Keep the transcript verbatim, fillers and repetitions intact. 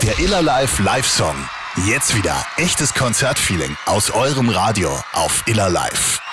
Der Iller Live Live-Song. Jetzt wieder echtes Konzertfeeling aus eurem Radio auf Iller Live.